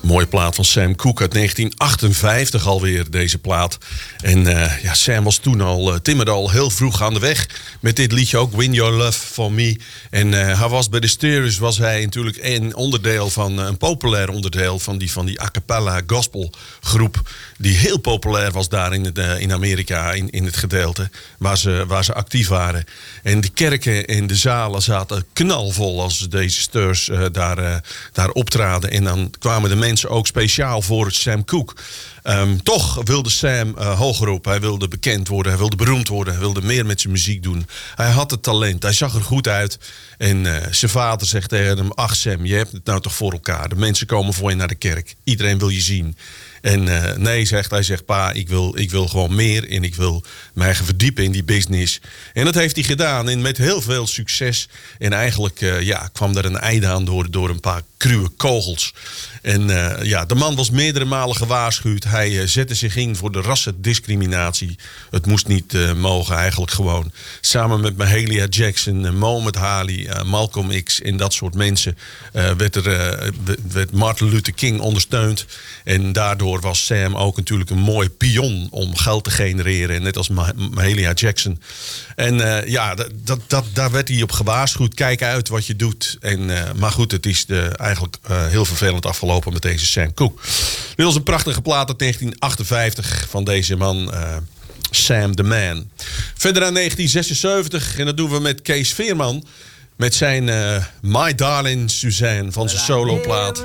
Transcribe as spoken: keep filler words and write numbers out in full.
Mooie plaat van Sam Cooke uit negentien achtenvijftig alweer, deze plaat. En uh, ja, Sam was toen al, uh, timmerde al heel vroeg aan de weg met dit liedje ook, Win Your Love For Me. En uh, hij was bij de Steers, was hij natuurlijk een onderdeel van, uh, een populair onderdeel van die, van die a cappella gospelgroep, die heel populair was daar in, het, uh, in Amerika, in, in het gedeelte waar ze, waar ze actief waren. En de kerken en de zalen zaten knalvol als deze Steers uh, daar, uh, daar optraden. En dan kwamen de mensen ook speciaal voor Sam Cooke. Um, toch wilde Sam uh, hoger op. Hij wilde bekend worden, hij wilde beroemd worden, hij wilde meer met zijn muziek doen. Hij had het talent, hij zag er goed uit. En uh, zijn vader zegt tegen hem: ach Sam, je hebt het nou toch voor elkaar. De mensen komen voor je naar de kerk. Iedereen wil je zien. En uh, nee, zegt hij, zegt pa, ik wil, ik wil gewoon meer en ik wil mij gaan verdiepen in die business. En dat heeft hij gedaan en met heel veel succes. En eigenlijk uh, ja, kwam er een einde aan door, door een paar cruwe kogels. En uh, ja, de man was meerdere malen gewaarschuwd. Hij uh, zette zich in voor de rassendiscriminatie. Het moest niet uh, mogen, eigenlijk gewoon. Samen met Mahalia Jackson, uh, Muhammad Ali, uh, Malcolm X en dat soort mensen uh, werd, er, uh, werd Martin Luther King ondersteund. En daardoor was Sam ook natuurlijk een mooi pion om geld te genereren. Net als Mahalia Jackson. En uh, ja, dat, dat, dat, daar werd hij op gewaarschuwd. Kijk uit wat je doet. En, uh, maar goed, het is de, eigenlijk uh, heel vervelend afgelopen met deze Sam Cooke. Dit was een prachtige plaat uit negentien achtenvijftig van deze man, uh, Sam the Man. Verder aan negentien zesenzeventig. En dat doen we met Kees Veerman. Met zijn uh, My Darling Suzanne van zijn soloplaat.